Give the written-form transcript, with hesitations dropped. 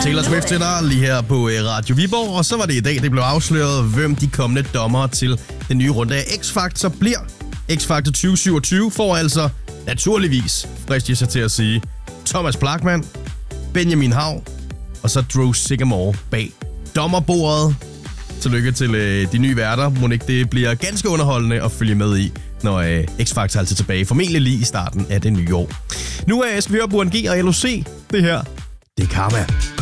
Taylor Swift til dig lige her på Radio Viborg. Og så var det i dag, det blev afsløret, hvem de kommende dommere til den nye runde af X-Factor bliver. X-Factor 2027 får altså naturligvis, fristes jeg til at sige, Thomas Blachman, Benjamin Hav og så Drew Sigamore bag dommerbordet. Tillykke til de nye værter. Mon ikke det bliver ganske underholdende at følge med i, når X-Factor altså tilbage, formentlig lige i starten af det nye år. Nu skal vi høre Burhan G og LOC. Det her, det er Karma.